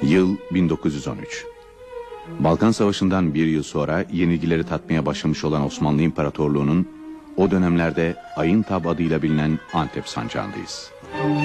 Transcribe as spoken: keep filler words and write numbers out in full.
Yıl bin dokuz yüz on üç. Balkan Savaşı'ndan bir yıl sonra yenilgileri tatmaya başlamış olan Osmanlı İmparatorluğu'nun o dönemlerde Ayıntab adıyla bilinen Antep sancağındayız.